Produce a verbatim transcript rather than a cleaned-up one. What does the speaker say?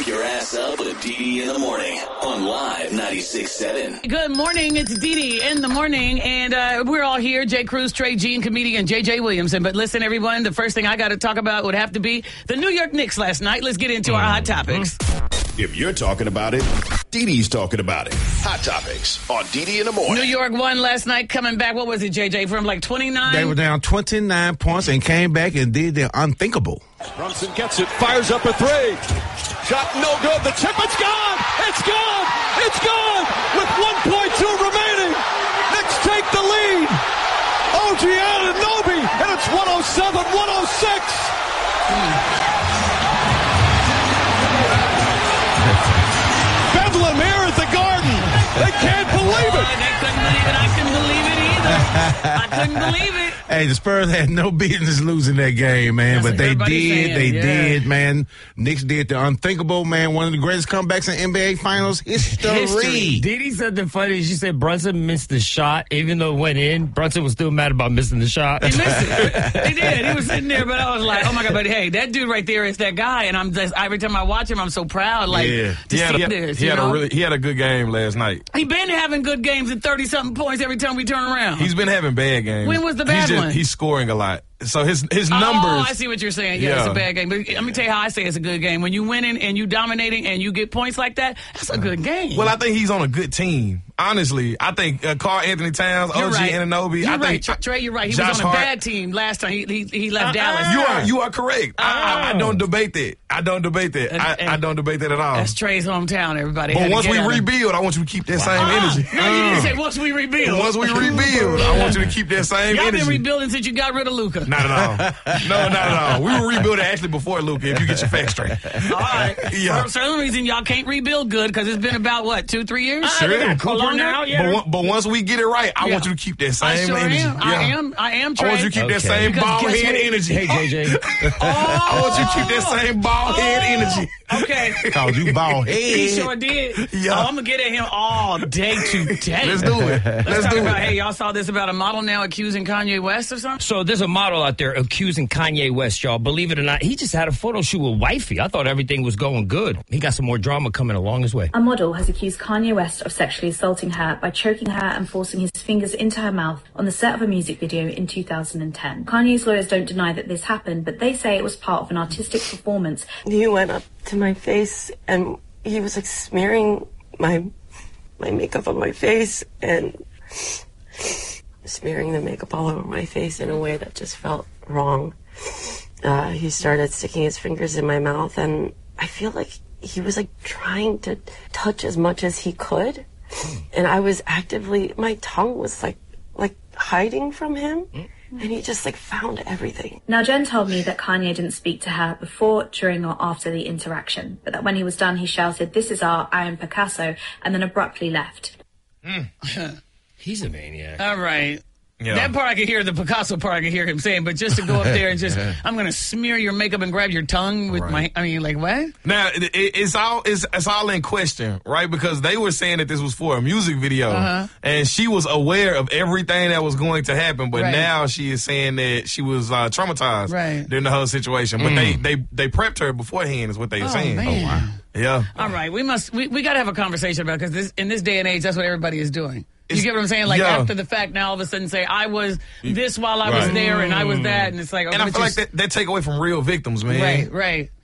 Wake your ass up with Dee Dee in the morning on Live ninety-six point seven. Good morning. It's Dee Dee in the morning, and uh, we're all here. Jay Cruz, Trey G, and comedian J J Williamson. But listen, everyone, the first thing I got to talk about would have to be the New York Knicks last night. Let's get into our hot topics. If you're talking about it, Dee Dee's talking about it. Hot Topics on Dee Dee in the morning. New York won last night, coming back. What was it, J J, from like twenty-nine? They were down twenty-nine points and came back and did the unthinkable. Brunson gets it, fires up a three. Shot no good. The chip, it's gone. It's gone. It's gone. With one point two remaining, Knicks take the lead. O G Anunoby, and it's one oh seven one oh six. Bedlam here at the Garden. They can't believe it. They couldn't believe it. I couldn't believe it either. I couldn't believe it. Hey, the Spurs had no business losing that game, man, That's but they did. saying, They yeah. did, man. Knicks did the unthinkable, man. One of the greatest comebacks in N B A Finals history. History. Dee Dee said the funny. She said Brunson missed the shot, even though it went in. Brunson was still mad about missing the shot. He missed it. He did. He was sitting there, but I was like, oh my God, but hey, that dude right there is that guy. And I'm just, every time I watch him, I'm so proud. Like, Yeah. to He had, see a, this. he, you had know? a really, he had a good game last night. He been having good games at thirty-something points every time we turn around. He's been having bad games. When was the bad he's just, one? He's scoring a lot. So his his Oh, numbers. I see what you're saying. Yeah, it's Yeah. a bad game. But let me tell you how I say it's a good game. When you winning and you dominating and you get points like that, that's a good game. Well, I think he's on a good team. Honestly, I think uh, Karl Anthony Towns, You're O G right. Anunoby. You're I right, think Tr- Trey. You're right. He Josh was on a Hart- bad team last time. He he, he left Uh-uh. Dallas. You are you are correct. I, I, I don't debate that. I don't debate that. And- I, and- I don't debate that at all. That's Trey's hometown. Everybody. But had to once get we at him. rebuild, I want you to keep that same Ah, energy. no, you didn't say once we rebuild. Once we rebuild, I want you to keep that same Y'all energy. been rebuilding since you got rid of Luka. Not at all. No, not at all. We were rebuilding actually before Luka, if you get your facts straight. All right. Yeah. For some reason, y'all can't rebuild good because it's been about, what, two, three years? Ah, they got Cooper Longer? now, yeah. But, one- but once we get it right, I Yeah. want you to keep that I same sure energy. am. I Yeah. am. I am, I Trey. want you to keep that Okay. same Because ball guess head what? energy. Hey, J J. I want you to keep that same ball head energy. Okay. Called you bald He head. sure did. Yeah. Oh, I'm going to get at him all day today. Let's do it. Let's, Let's talk do about, it. hey, y'all saw this about a model now accusing Kanye West or something? So there's a model out there accusing Kanye West, y'all. Believe it or not, he just had a photo shoot with wifey. I thought everything was going good. He got some more drama coming along his way. A model has accused Kanye West of sexually assaulting her by choking her and forcing his fingers into her mouth on the set of a music video in two thousand ten. Kanye's lawyers don't deny that this happened, but they say it was part of an artistic performance. He went up to my face and he was like smearing my my makeup on my face and smearing the makeup all over my face in a way that just felt wrong. Uh, he started sticking his fingers in my mouth and I feel like he was like trying to touch as much as he could. And I was actively, my tongue was like like hiding from him. And he just like found everything. Now, Jen told me that Kanye didn't speak to her before, during, or after the interaction, but that when he was done, he shouted, "This is art, I am Picasso," and then abruptly left. He's a maniac. All right. Yeah. That part I could hear, the Picasso part I could hear him saying, but just to go up there and just, I'm going to smear your makeup and grab your tongue with Right. my, I mean, like, what? Now it, it, it's all it's, it's all in question, right? Because they were saying that this was for a music video, Uh-huh. and she was aware of everything that was going to happen. But Right. now she is saying that she was uh, traumatized Right. during the whole situation. But they, they they prepped her beforehand, is what they were Oh, saying. man. Yeah. All right, we must, we, we got to have a conversation about, because this, in this day and age, that's what everybody is doing. You It's- get what I'm saying? Like, yeah. after the fact, now all of a sudden say, I was this while I was Right. there and I was that, and it's like, And I feel like that, that take away from real victims, man. Right, right.